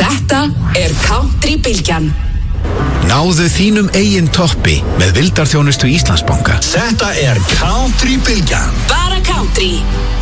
Þetta Country-bylgjan. Náðu þínum eigin toppi með vildarþjónustu Íslandsbanka. Þetta Country-bylgjan. Bara country.